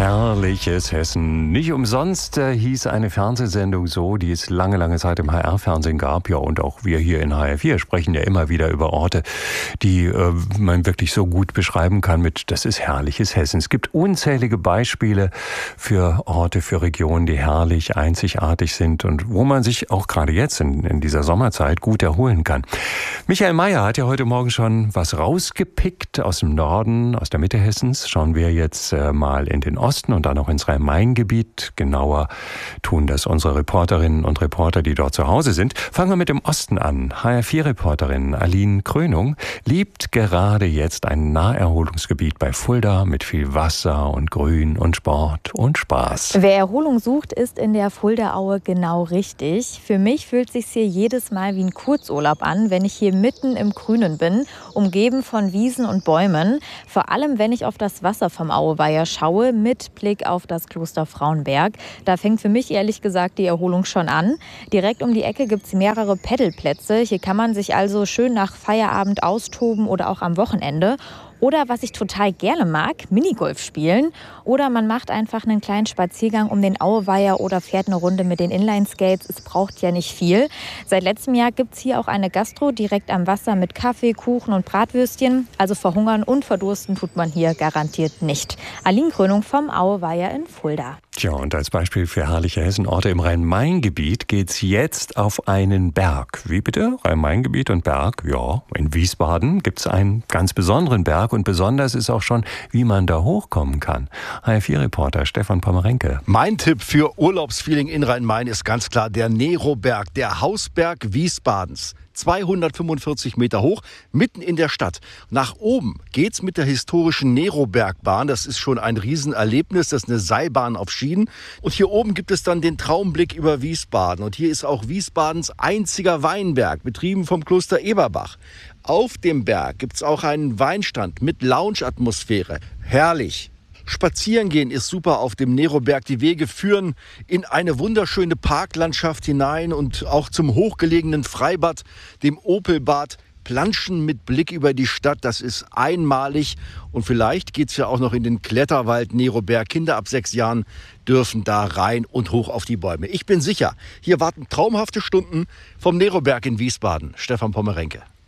Herrliches Hessen. Nicht umsonst hieß eine Fernsehsendung so, die es lange, lange Zeit im HR-Fernsehen gab. Ja, und auch wir hier in HR4 sprechen ja immer wieder über Orte, die man wirklich so gut beschreiben kann mit „Das ist herrliches Hessen". Es gibt unzählige Beispiele für Orte, für Regionen, die herrlich, einzigartig sind und wo man sich auch gerade jetzt in dieser Sommerzeit gut erholen kann. Michael Mayer hat ja heute Morgen schon was rausgepickt aus dem Norden, aus der Mitte Hessens. Schauen wir jetzt mal in den Osten und dann auch ins Rhein-Main-Gebiet. Genauer tun das unsere Reporterinnen und Reporter, die dort zu Hause sind. Fangen wir mit dem Osten an. HR4-Reporterin Aline Krönung liebt gerade jetzt ein Naherholungsgebiet bei Fulda mit viel Wasser und Grün und Sport und Spaß. Wer Erholung sucht, ist in der Fuldaaue genau richtig. Für mich fühlt es sich hier jedes Mal wie ein Kurzurlaub an, wenn ich hier mitten im Grünen bin, umgeben von Wiesen und Bäumen. Vor allem, wenn ich auf das Wasser vom Aueweiher schaue, mit Blick auf das Kloster Frauenberg. Da fängt für mich ehrlich gesagt die Erholung schon an. Direkt um die Ecke gibt es mehrere Paddelplätze. Hier kann man sich also schön nach Feierabend austoben oder auch am Wochenende. Oder was ich total gerne mag, Minigolf spielen. Oder man macht einfach einen kleinen Spaziergang um den Aueweiher oder fährt eine Runde mit den Inline-Skates. Es braucht ja nicht viel. Seit letztem Jahr gibt es hier auch eine Gastro direkt am Wasser mit Kaffee, Kuchen und Bratwürstchen. Also verhungern und verdursten tut man hier garantiert nicht. Aline Krönung vom Aueweiher in Fulda. Tja, und als Beispiel für herrliche Hessenorte im Rhein-Main-Gebiet geht's jetzt auf einen Berg. Wie bitte? Rhein-Main-Gebiet und Berg? Ja, in Wiesbaden gibt's einen ganz besonderen Berg und besonders ist auch schon, wie man da hochkommen kann. HR4-Reporter Stefan Pommerenke. Mein Tipp für Urlaubsfeeling in Rhein-Main ist ganz klar der Neroberg, der Hausberg Wiesbadens. 245 Meter hoch, mitten in der Stadt. Nach oben geht's mit der historischen Nerobergbahn. Das ist schon ein Riesenerlebnis. Das ist eine Seilbahn auf Schienen. Und hier oben gibt es dann den Traumblick über Wiesbaden. Und hier ist auch Wiesbadens einziger Weinberg, betrieben vom Kloster Eberbach. Auf dem Berg gibt's auch einen Weinstand mit Lounge-Atmosphäre. Herrlich. Spazieren gehen ist super auf dem Neroberg. Die Wege führen in eine wunderschöne Parklandschaft hinein und auch zum hochgelegenen Freibad, dem Opelbad. Planschen mit Blick über die Stadt, das ist einmalig. Und vielleicht geht's ja auch noch in den Kletterwald Neroberg. Kinder ab 6 Jahren dürfen da rein und hoch auf die Bäume. Ich bin sicher, hier warten traumhafte Stunden vom Neroberg in Wiesbaden. Stefan Pommerenke.